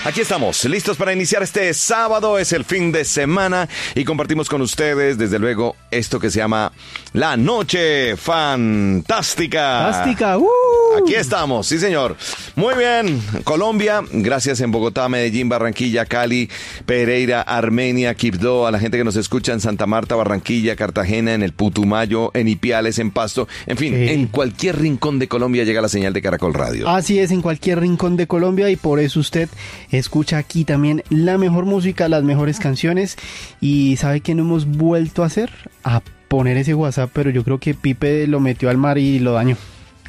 Aquí estamos, listos para iniciar este sábado, es el fin de semana y compartimos con ustedes, desde luego, esto que se llama La Noche Fantástica. ¡Fantástica! Aquí estamos, sí señor. Muy bien, Colombia, gracias en Bogotá, Medellín, Barranquilla, Cali, Pereira, Armenia, Quibdó, a la gente que nos escucha en Santa Marta, Barranquilla, Cartagena, en el Putumayo, en Ipiales, en Pasto, en fin, en cualquier rincón de Colombia llega la señal de Caracol Radio. Así es, en cualquier rincón de Colombia, y por eso usted escucha aquí también la mejor música, las mejores canciones. Y ¿sabe qué no hemos vuelto a hacer? A poner ese WhatsApp, pero yo creo que Pipe lo metió al mar y lo dañó.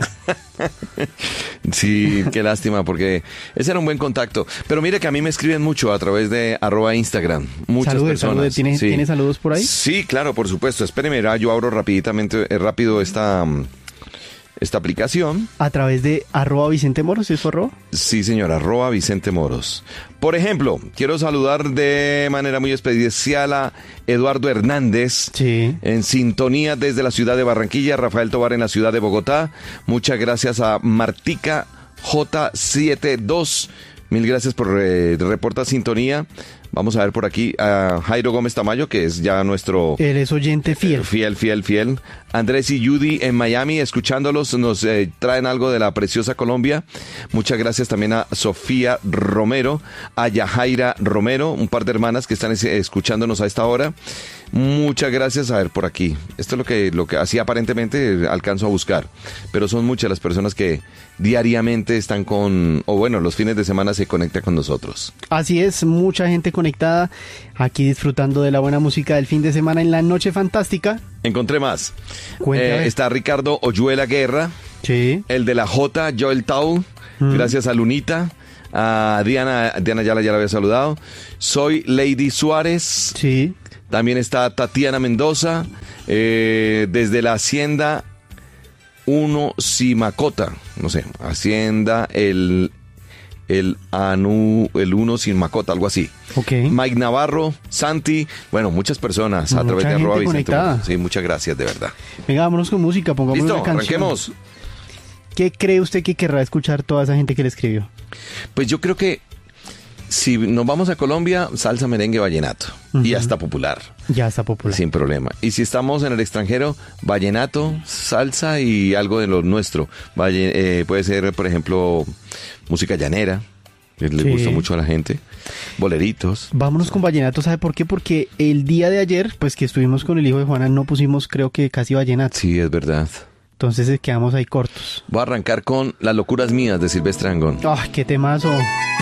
Sí, qué lástima, porque ese era un buen contacto. Pero mire que a mí me escriben mucho a través de @Instagram. Muchas personas. ¿Tiene saludos por ahí? Sí, claro, por supuesto. Espéreme, yo abro rápido esta aplicación. ¿A través de @Vicente Moros? ¿Es su arroba? Sí, señor, @Vicente Moros. Por ejemplo, quiero saludar de manera muy especial a Eduardo Hernández, sí, en sintonía desde la ciudad de Barranquilla, Rafael Tobar en la ciudad de Bogotá. Muchas gracias a Martica J72. Mil gracias por reportar sintonía. Vamos a ver por aquí a Jairo Gómez Tamayo, que es ya nuestro... Él es oyente fiel. Fiel. Andrés y Judy en Miami, escuchándolos, nos traen algo de la preciosa Colombia. Muchas gracias también a Sofía Romero, a Yajaira Romero, un par de hermanas que están escuchándonos a esta hora. Muchas gracias. A ver, por aquí. Esto es lo que así aparentemente alcanzo a buscar. Pero son muchas las personas que diariamente están los fines de semana se conectan con nosotros. Así es, mucha gente conectada aquí disfrutando de la buena música del fin de semana en La Noche Fantástica. Encontré más. Está Ricardo Oyuela Guerra. Sí. El de la J, Joel Tau. Gracias a Lunita. A Diana ya la había saludado. Soy Lady Suárez. Sí. También está Tatiana Mendoza, desde la Hacienda 1 Simacota, no sé, Hacienda el 1 Simacota, algo así. Okay. Mike Navarro, Santi, bueno, muchas personas a través de @Vicente. Sí, muchas gracias, de verdad. Venga, vámonos con música, pongamos una canción. Arranquemos. ¿Qué cree usted que querrá escuchar toda esa gente que le escribió? Pues yo creo que si nos vamos a Colombia, salsa, merengue, vallenato. Y ya está popular. Ya está popular. Sin problema. Y si estamos en el extranjero, vallenato, salsa y algo de lo nuestro. Puede ser, por ejemplo, música llanera, que le gusta mucho a la gente. Boleritos. Vámonos con vallenato, ¿sabe por qué? Porque el día de ayer, pues que estuvimos con el hijo de Juana, no pusimos, creo que casi vallenato. Sí, es verdad. Entonces quedamos ahí cortos. Voy a arrancar con Las locuras mías de Silvestre Dangond. ¡Ah, qué temazo!